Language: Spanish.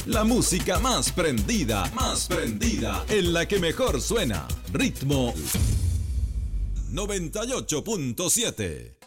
La música más prendida, en la que mejor suena. Ritmo 98.7.